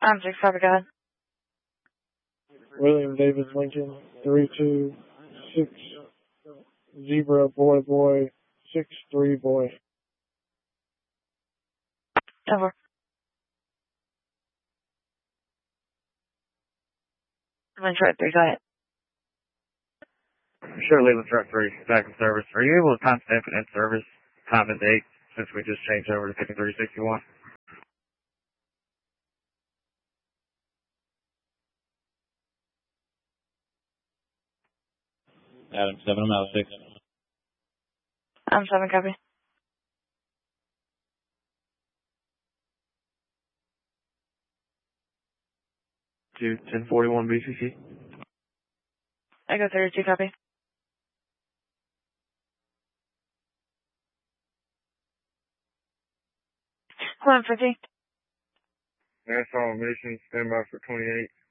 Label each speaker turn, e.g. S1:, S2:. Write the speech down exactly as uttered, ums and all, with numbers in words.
S1: I'm six, copy, go ahead.
S2: William David Lincoln, three two six, zebra boy boy, six three boy.
S1: Over. Detroit three, go ahead.
S3: Sure, leave Detroit three, back in service. Are you able to timestamp it in service, time and date, since we just changed over to fifty-three sixty-one?
S4: Adam seven, I'm out six.
S1: I'm seven, copy.
S3: To ten forty-one B C C.
S1: Echo thirty-two, copy. one fifty.
S3: Nassau mission, stand by for twenty-eight.